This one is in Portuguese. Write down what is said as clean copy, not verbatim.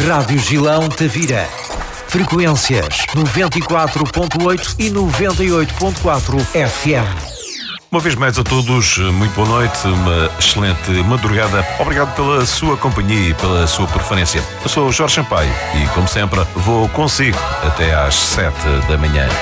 Rádio Gilão Tavira. Frequências 94.8 e 98.4 FM. Uma vez mais a todos, muito boa noite, uma excelente madrugada. Obrigado pela sua companhia e pela sua preferência. Eu sou o Jorge Sampaio e, como sempre, vou consigo até às 7 da manhã.